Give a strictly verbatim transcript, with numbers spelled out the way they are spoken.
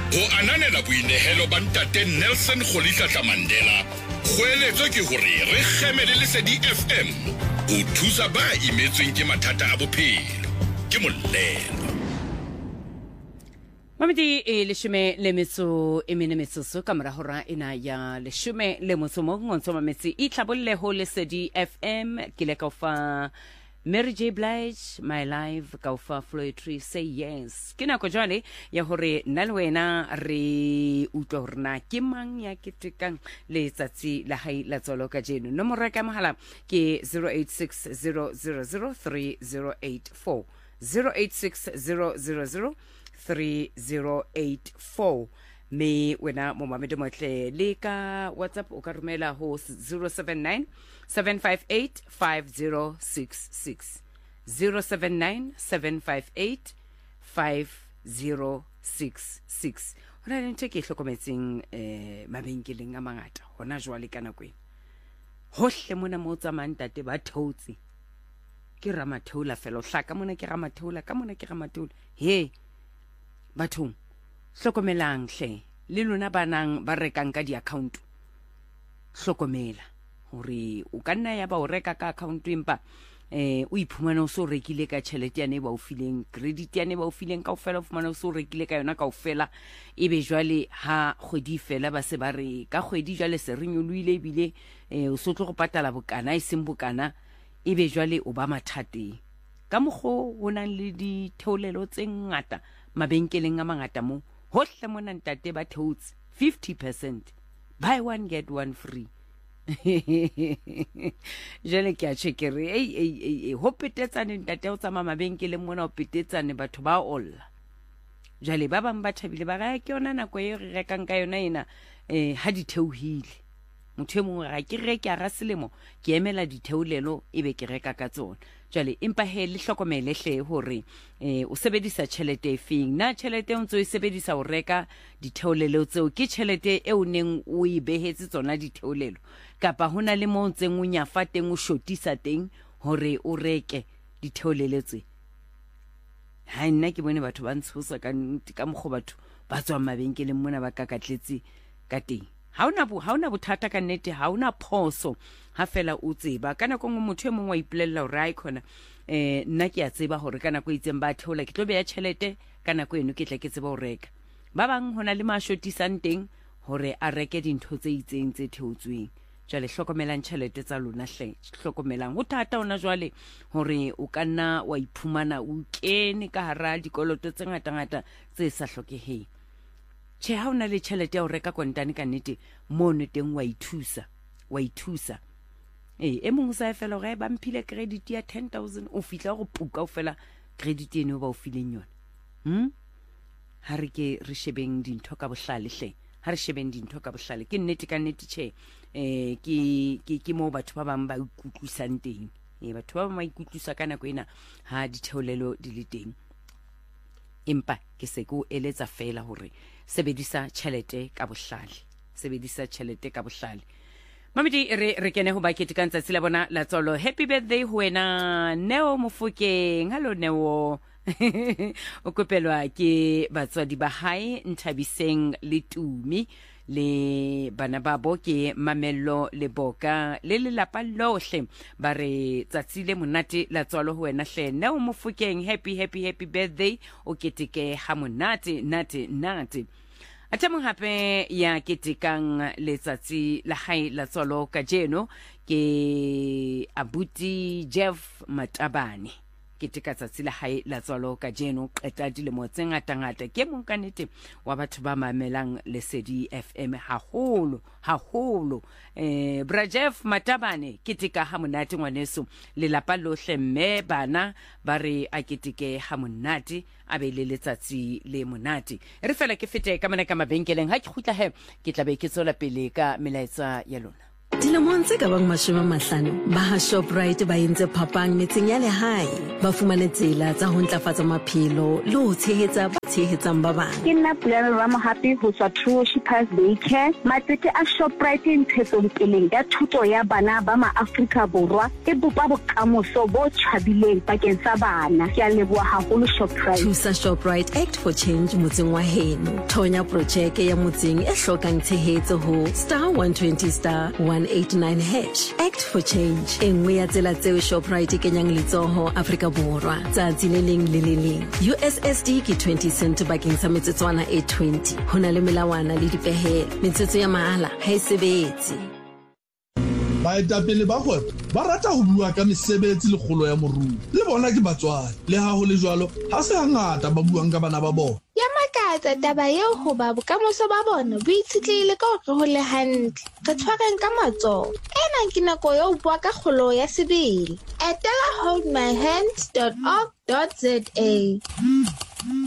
Go ananela boinehelo ba ntate Nelson Rolihlahla Mandela. Kgoeletso ke hore re kgemele Lesedi F M. O thusa ba imetsweng ke mathata a bophelo. Ke molelo. Mamedi e leshome le metso e mene metsoso ka mora hora ena ya leshome le motso mo ngontsho mametsi e tlabolle ho Lesedi F M ke le ka fa Mary J Blige, My Life, ka fa Floetry, Say Yes. Ke nako jwale ya hore nna le wena re utlwa hore na ke mang ya ketekang letsatsi la hae la tsolo ka jeno. Nomoro ya ka mohala ke zero eight six zero zero zero three zero eight four zero eight six zero zero zero three zero eight four. Me wena mo mamedi motle le ka WhatsApp o ka romela ho zero seven nine seven five eight five zero six six zero seven nine seven five eight five zero six six. Hona le ntse ke hlokometseng eh mabenkeleng a mangata hona jwale kana kwena hohle mona mo tsamang tate ba thotse ke Ramathola fela o hlaka mona ke Ramathola ka mona ke Ramathola he bathong hlokomelang hle le lona banang ba rekang ka di account hlokomela hore o ka nna ya ba o reka ka account empa eh o iphumana o so rekile ka tšhelete ya ne ba o fileng credit ya ne ba o fileng ka ofela o fumana o so rekile ka yona ka ofela ebe jwale ha kgwedi fela ba se ba re ka kgwedi jwale se re nyoluile bile eh o so tlo go patala bokana e seng bokana ebe jwale o ba mathateng ka mogho ho nang le di theolelo tse ngata mabenkeleng a mangata mo hohle mona ntate ba theotse fifty percent buy one get one free. Jale ke a chekere ei ei ei ho petetsane ntate o tsama mabenkeleng mona o petetsane batho ba olla jale ba bang ba thabile ba ga ke yona nako e re rekang ka yona ena eh ha di theohile motho e mongwe ga ke reke a ga selemo ke emela ditheolelo ebe ke reka ka tsona jale empa he le hlokomele hle hore eh o sebedisa tšhelete efeng na tšhelete o ntse o sebedisa o reka ditheolelo tseo ke tšhelete e o neng o e behetse tsona ditheolelo kapa hona le mo ntseng o nyafa teng o shotisa teng hore o reke ditheolelo tse ha nna ke bone batho ba ntshosa ka ka mogho batho ba tswa mabenkeleng mona ba kakatletse ka teng ha ona bo ha ona bothata ka nnete ha ona phoso ha fela o tseba kana go motho e mongwe wa ipolella hore ai khona eh nna ke a tseba hore kana go itseng ba theola ke tlo beya tšhelete kana go eno ke tla ke tseba ho reka ba bang hona le mashotisang teng hore a reke dintho tse itseng tse theotsweng jale hlokomelang tšhelete tsa lona hle hlokomelang ho thata ona jwale hore o kana wa iphumana o kene ka hara dikoloto tse ngata ngata tse sa hlokeheng che ha ona le tšhelete ya o reka kontane ka nnete mono teng wa ithusa wa ithusa eh e mongwe sa fela ga ba mphile credit ya ten thousand o fitla go puka o fela credit ene o ba o fileng yona hm ha re ke re shebeng dintho ka bohlale hle ha re shebeng dintho ka bohlale ke nnete ka nnete che eh ke ke ke mo batho ba bang ba ikutlwisang teng eh batho ba ba ikutlwisa kana go ena ha ditheolelo di le teng empa ke se go eletsa fela hore sebedisa tšhelete ka bohlale sebedisa tšhelete ka bohlale mamedi re re kene ho ba ketekang tsa tsela bona la tsolo happy birthday ho wena Neo Mofokeng hello Neo o kopelwa ke batswadi ba hae Nthabiseng le Tumi le bana ba bo ke Mamello le Boka le le lapa lohle ba re tsatsile monate la tsolo ho wena hle Neo Mofokeng happy happy happy birthday o keteke ha monate nate nate Atamong hape ya ketekang letsatsi la hae la tsolo ka jeno ke abuti Jeff Matabane keteka tsatsi la hae la tsolo ka jeno qeta dilemo tse ngata ngata ke mong ka nnete wa batho ba mamelang Lesedi F M haholo haholo eh bra Jeff Matabane keteka ha monate ngwaneso le lapa lohle mme bana ba re a keteke ha monate a be le letsatsi le monate re fela ke fete ka mona ka mabenkeleng ha ke khutla he ke tla be ke tsola pele ka melaetsa ya lona. Dilemong tse ka bang mashome mahlano ba ha Shoprite ba entse phapang metseng ya lehae ba fumane tsela tsa ho ntlafatsa maphelo le ho tshehetsa ba tshehetsang ba bang. Ke nna Pulana Ramahapi ho tswa True Shippers Daycare. Matsete a Shoprite ntshetsongpeleng ya thuto ya bana ba ma-Afrika Borwa e bopa bokamoso bo tjhabileng bakeng sa bana. Ke a leboha haholo Shoprite. Thusa Shoprite Act for Change motseng wa heno. Thonya projeke ya motseng e hlokang tshehetso ho star one twenty star one eighty-nine hash. Act for Change. Engwe ya tsela tseo Shoprite kenyang letsoho Afrika Borwa. Tsatsi le leng le le leng. U S S D ke twenty cent bakeng sa metsotswana e twenty. Hona le melawana le dipehelo. Metsetso ya mahala ha e sebetse. Baetapele ba kgwebo ba rata ho bua ka mesebetsi le kgolo ya moruo. Le bona ke batswadi. Le ha ho le jwalo, ha se hangata ba buang ka bana ba bona. Ya makatsa taba eo ho ba bokamoso ba bona bo itshitlehile ka hore ho le hantle. Re tshwareng ka matsoho. Ena ke nako ya ho bua ka kgolo ya sebele. Etela hold my hands dot org dot za.